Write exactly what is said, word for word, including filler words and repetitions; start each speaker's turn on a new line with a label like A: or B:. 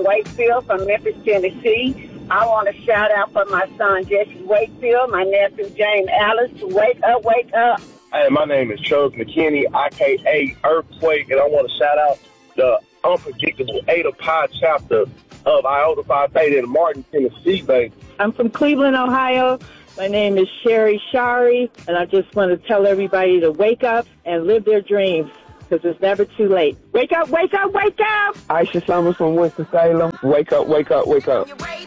A: from Wakefield, from Memphis, Tennessee. I want to shout out for my son, Jesse Wakefield, my nephew, James Alice, to wake up, wake up.
B: Hey, my name is Charles McKinney, a k a. Earthquake, and I want to shout out the unpredictable Ada Pi chapter of Iota Phi Theta in Martin, Tennessee, baby.
C: I'm from Cleveland, Ohio. My name is Sherry Shari, and I just want to tell everybody to wake up and live their dreams, because it's never too late. Wake up, wake up, wake up!
D: Aisha Summers from Winston-Salem. Wake up, wake up, wake up.